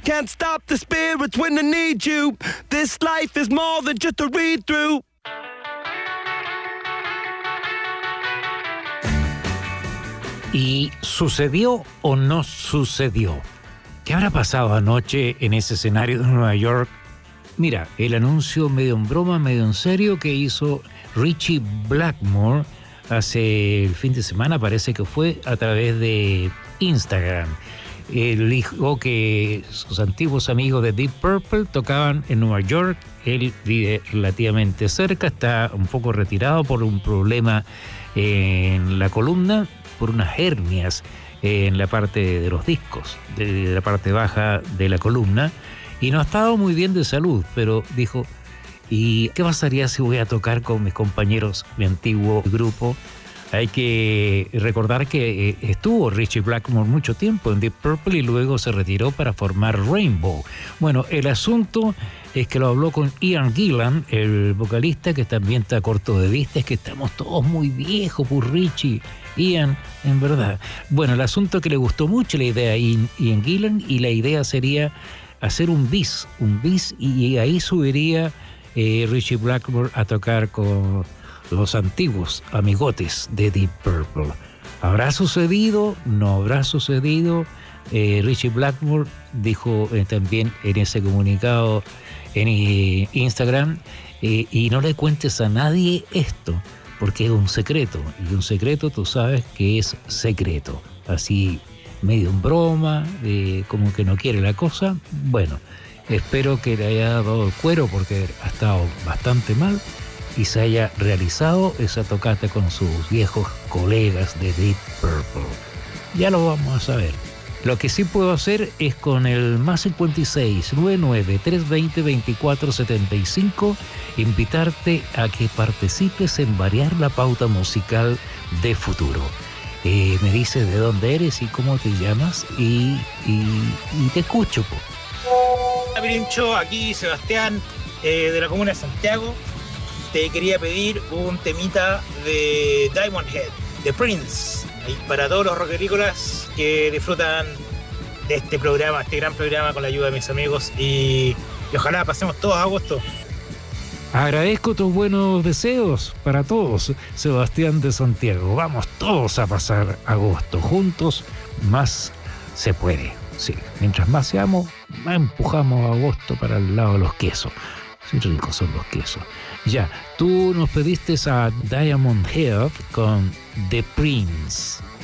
Can't stop the spirits when I need you. This life is more than just a read-through. ¿Y sucedió o no sucedió? ¿Qué habrá pasado anoche en ese escenario de Nueva York? Mira, el anuncio medio en broma, medio en serio que hizo Richie Blackmore hace el fin de semana, parece que fue a través de Instagram. Él dijo que sus antiguos amigos de Deep Purple tocaban en Nueva York. Él vive relativamente cerca, está un poco retirado por un problema en la columna, por unas hernias en la parte de los discos, de la parte baja de la columna, y no ha estado muy bien de salud, pero dijo, ¿y qué pasaría si voy a tocar con mis compañeros, mi antiguo grupo? Hay que recordar que estuvo Richie Blackmore mucho tiempo en Deep Purple y luego se retiró para formar Rainbow. Bueno, el asunto es que lo habló con Ian Gillan, el vocalista, que también está corto de vista. Es que estamos todos muy viejos por Richie. Ian, en verdad. Bueno, el asunto es que le gustó mucho la idea a Ian Gillan, y la idea sería hacer un bis, y ahí subiría Richie Blackmore a tocar con los antiguos amigotes de Deep Purple. ¿Habrá sucedido? ¿No habrá sucedido? Richie Blackmore dijo también en ese comunicado en Instagram, y no le cuentes a nadie esto, porque es un secreto, y un secreto tú sabes que es secreto. Así, medio en broma, como que no quiere la cosa. Bueno, espero que le haya dado el cuero, porque ha estado bastante mal, y se haya realizado esa tocata con sus viejos colegas de Deep Purple. Ya lo vamos a saber. Lo que sí puedo hacer es con el +56 99 320 2475 invitarte a que participes en variar la pauta musical de futuro. Me dices de dónde eres y cómo te llamas, y te escucho. Hola Pirincho, aquí Sebastián de la comuna de Santiago. Te quería pedir un temita de Diamond Head, de Prince, y para todos los rockerícolas que disfrutan de este programa, este gran programa, con la ayuda de mis amigos, y ojalá pasemos todos agosto. Agradezco tus buenos deseos para todos, Sebastián de Santiago. Vamos todos a pasar agosto juntos, más se puede. Sí, mientras más seamos, más empujamos a agosto para el lado de los quesos. Sí, ricos son los quesos. Ya, tú nos pediste a Diamond Head con The Prince.